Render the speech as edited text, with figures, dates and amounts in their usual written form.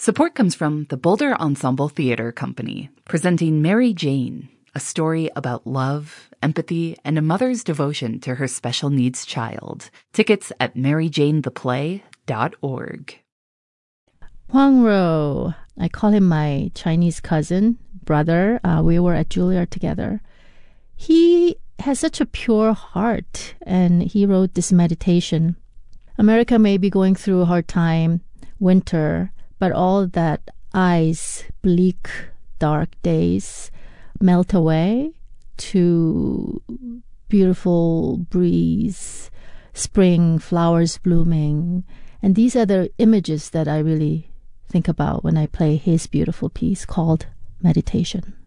Support comes from the Boulder Ensemble Theater Company, presenting Mary Jane, a story about love, empathy, and a mother's devotion to her special needs child. Tickets at maryjanetheplay.org. Huang Ro, I call him my Chinese cousin, brother. We were at Juilliard together. He has such a pure heart, and he wrote this meditation. America may be going through a hard time, winter, but all that ice, bleak, dark days melt away to beautiful breeze, spring, flowers blooming. And these are the images that I really think about when I play his beautiful piece called Meditation.